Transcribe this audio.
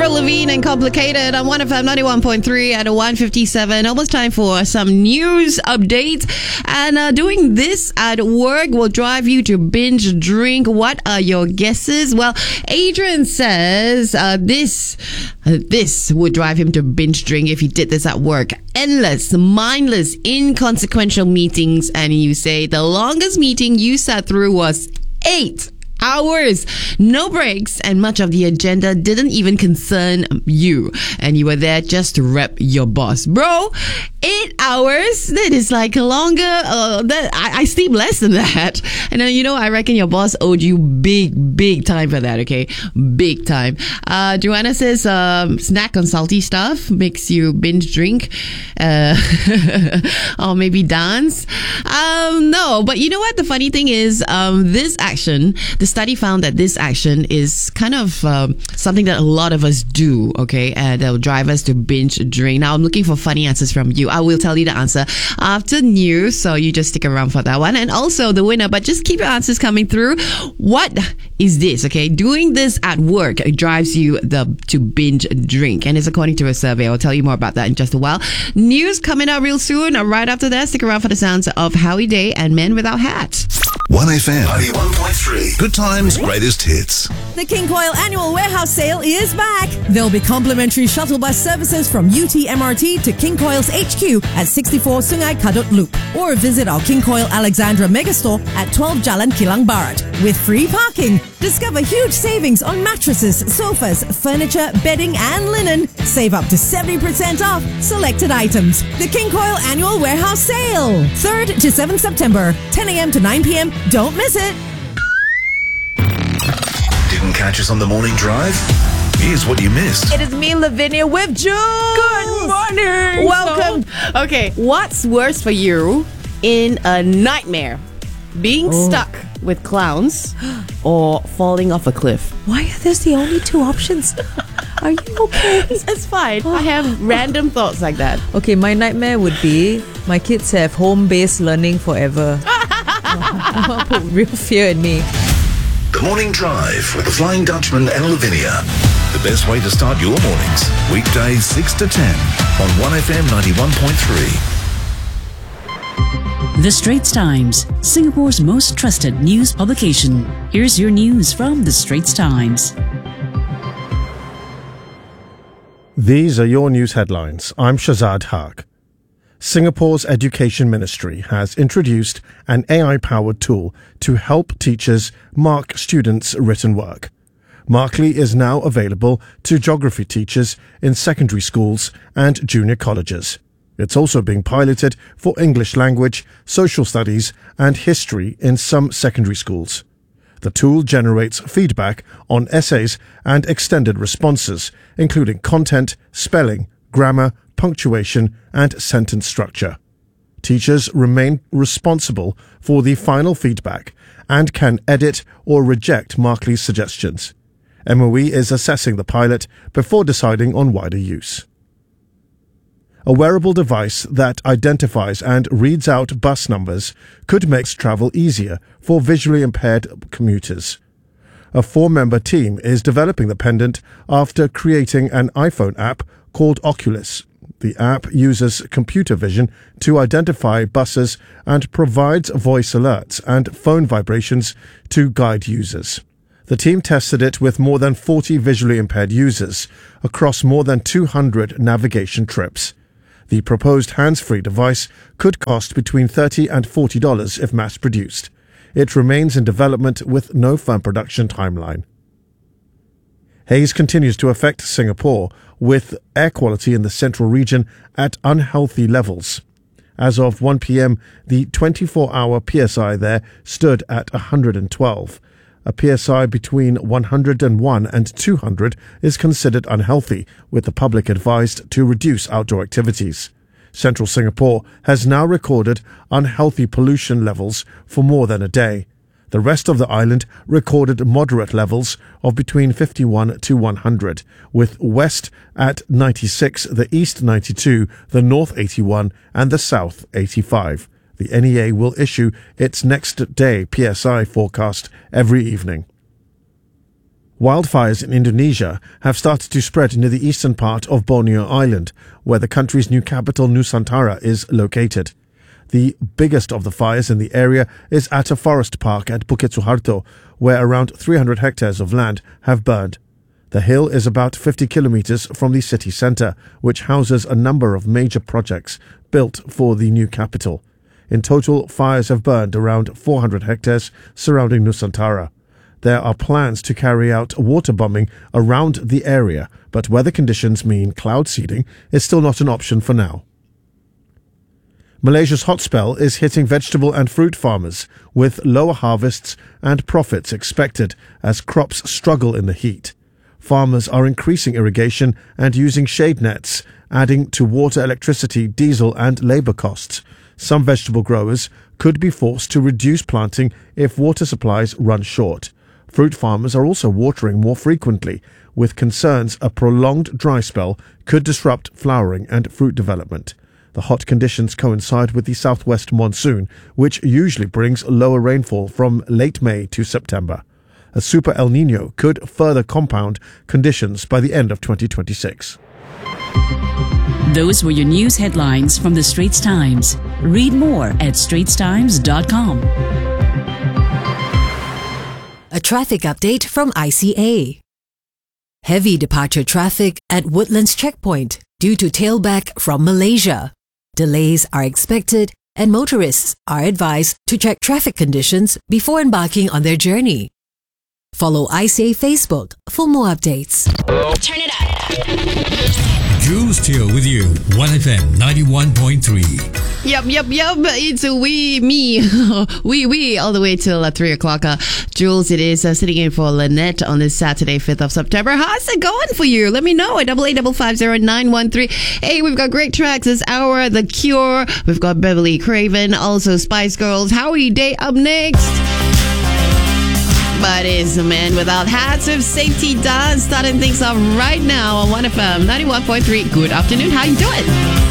Avril Lavigne and Complicated on 1FM 91.3 at 1:57. Almost time for some news updates. And doing this at work will drive you to binge drink. What are your guesses? Well, Adrian says this would drive him to binge drink if he did this at work. Endless, mindless, inconsequential meetings. And you say the longest meeting you sat through was 8 hours, no breaks, and much of the agenda didn't even concern you, and you were there just to rep your boss. Bro, 8 hours? That is like longer. I sleep less than that. And I reckon your boss owed you big time for that. Okay, big time. Joanna says snack on salty stuff makes you binge drink, or maybe dance. No, but you know what? The funny thing is, this action. The study found that this action is kind of something that a lot of us do, okay, and it'll drive us to binge drink. Now, I'm looking for funny answers from you. I will tell you the answer after news, so you just stick around for that one. And also the winner, but just keep your answers coming through. What is this, okay? Doing this at work drives you to binge drink, and it's according to a survey. I'll tell you more about that in just a while. News coming up real soon. Right after that, stick around for the sounds of Howie Day and Men Without Hats. 1FM 91.3. Good times, greatest hits. The King Coil Annual Warehouse Sale is back. There'll be complimentary shuttle bus services from UTMRT to King Coil's HQ at 64 Sungai Kadut Loop. Or visit our King Coil Alexandra Megastore at 12 Jalan Kilang Barat. With free parking. Discover huge savings on mattresses, sofas, furniture, bedding and linen. Save up to 70% off selected items. The King Coil Annual Warehouse Sale. 3rd to 7th September, 10 a.m. to 9 p.m. Don't miss it. Didn't catch us on the morning drive? Here's what you missed. It is me, Lavinia, with Jules. Good morning. Welcome. Okay, what's worse for you in a nightmare? Being stuck with clowns or falling off a cliff? Why are those the only two options? Are you okay? It's fine. I have random thoughts like that. Okay, my nightmare would be my kids have home-based learning forever. Put real fear in me. The Morning Drive with the Flying Dutchman and Lavinia. The best way to start your mornings. Weekdays 6 to 10 on 1FM 91.3. The Straits Times, Singapore's most trusted news publication. Here's your news from The Straits Times. These are your news headlines. I'm Shazad Haq. Singapore's Education Ministry has introduced an AI-powered tool to help teachers mark students' written work. Markly is now available to geography teachers in secondary schools and junior colleges. It's also being piloted for English language, social studies, and history in some secondary schools. The tool generates feedback on essays and extended responses, including content, spelling, grammar, punctuation, and sentence structure. Teachers remain responsible for the final feedback and can edit or reject Markly's suggestions. MOE is assessing the pilot before deciding on wider use. A wearable device that identifies and reads out bus numbers could make travel easier for visually impaired commuters. A 4-member team is developing the pendant after creating an iPhone app called Oculus. The app uses computer vision to identify buses and provides voice alerts and phone vibrations to guide users. The team tested it with more than 40 visually impaired users across more than 200 navigation trips. The proposed hands-free device could cost between $30 and $40 if mass-produced. It remains in development with no firm production timeline. Haze continues to affect Singapore, with air quality in the central region at unhealthy levels. As of 1 p.m., the 24-hour PSI there stood at 112. A PSI between 101 and 200 is considered unhealthy, with the public advised to reduce outdoor activities. Central Singapore has now recorded unhealthy pollution levels for more than a day. The rest of the island recorded moderate levels of between 51 to 100, with West at 96, the East 92, the North 81, and the South 85. The NEA will issue its next day PSI forecast every evening. Wildfires in Indonesia have started to spread near the eastern part of Borneo Island, where the country's new capital Nusantara is located. The biggest of the fires in the area is at a forest park at Bukit Suharto, where around 300 hectares of land have burned. The hill is about 50 kilometers from the city centre, which houses a number of major projects built for the new capital. In total, fires have burned around 400 hectares surrounding Nusantara. There are plans to carry out water bombing around the area, but weather conditions mean cloud seeding is still not an option for now. Malaysia's hot spell is hitting vegetable and fruit farmers, with lower harvests and profits expected as crops struggle in the heat. Farmers are increasing irrigation and using shade nets, adding to water, electricity, diesel and labour costs. Some vegetable growers could be forced to reduce planting if water supplies run short. Fruit farmers are also watering more frequently, with concerns a prolonged dry spell could disrupt flowering and fruit development. The hot conditions coincide with the southwest monsoon, which usually brings lower rainfall from late May to September. A super El Niño could further compound conditions by the end of 2026. Those were your news headlines from the Straits Times. Read more at straitstimes.com. A traffic update from ICA. Heavy departure traffic at Woodlands Checkpoint due to tailback from Malaysia. Delays are expected and motorists are advised to check traffic conditions before embarking on their journey. Follow ICA Facebook for more updates. Turn it up. Jules Teo with you, 1FM 91.3. Yep. It's we, all the way till 3 o'clock. Jules, it is sitting in for Lynette on this Saturday, 5th of September. How's it going for you? Let me know at 88550913. Hey, we've got great tracks this hour. The Cure. We've got Beverly Craven. Also Spice Girls. Howie Day up next. But it's a man without hats with safety dance starting things off right now on 1FM 91.3. Good afternoon. How you doing?